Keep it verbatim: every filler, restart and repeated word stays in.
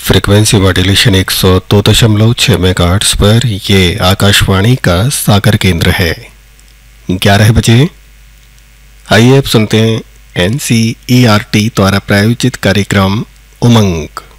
Frequency modulation एक सौ दो दशमलव छः मेगाहर्ट्ज़ पर ये आकाशवाणी का सागर केंद्र है। ग्यारह बजे आइए अब सुनते हैं N C E R T द्वारा प्रायोजित कार्यक्रम उमंग।